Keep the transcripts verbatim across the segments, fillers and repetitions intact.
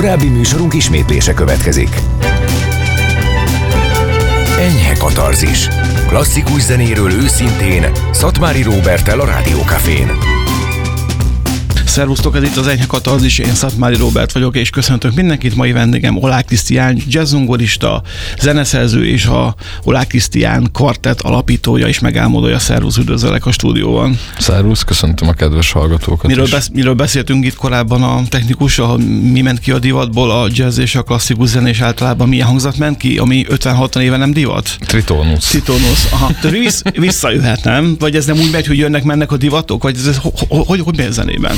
Korábbi műsorunk ismétlése következik. Enyhe katarzis. Klasszikus zenéről őszintén Szatmári Róberttel a Rádió Cafén. Szervusztok, ez itt az Enyhe Katarzis, én Szatmári Róbert vagyok, és köszöntök mindenkit. Mai vendégem Oláh Krisztián, jazzzongorista, zeneszerző és a Oláh Krisztián kvartett alapítója és megálmodója. Szervusz, üdvözöllek a stúdióban. Szervusz, köszöntöm a kedves hallgatókat miről, is. besz- miről beszéltünk itt korábban a technikussal, hogy mi ment ki a divatból, a jazz és a klasszikus zene, és általában milyen hangzat ment ki, ami ötven-hatvan éve nem divat? Tritonus. Tritonus, aha. Tehát vissz, visszajöhet, nem? Vagy ez nem úgy megy, hogy jönnek, mennek a divatok? Vagy ez, ez hogy, hogy, hogy megy a zenében?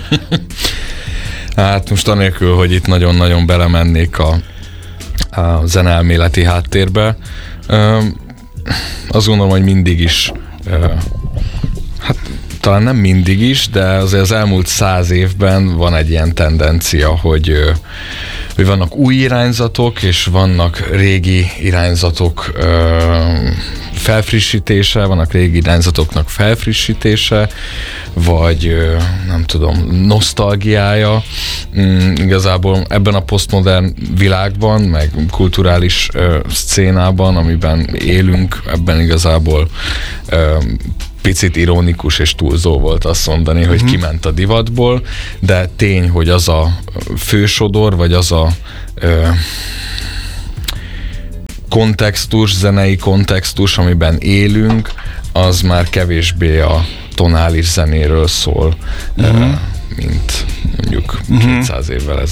Hát most anélkül, hogy itt nagyon-nagyon belemennék a, a zeneelméleti háttérbe, ö, azt gondolom, hogy mindig is, ö, hát talán nem mindig is, de azért az elmúlt száz évben van egy ilyen tendencia, hogy, ö, hogy vannak új irányzatok, és vannak régi irányzatok ö, felfrissítése, vannak régi irányzatoknak felfrissítése, vagy nem tudom, nosztalgiája. Mm, igazából ebben a posztmodern világban, meg kulturális uh, szcénában, amiben élünk, ebben igazából uh, picit ironikus és túlzó volt azt mondani, hogy uh-huh. kiment a divatból, de tény, hogy az a fősodor, vagy az a uh, kontextus, zenei kontextus, amiben élünk, az már kevésbé a tonális zenéről szól, uh-huh. mint mondjuk uh-huh. kétszáz évvel ezelőtt.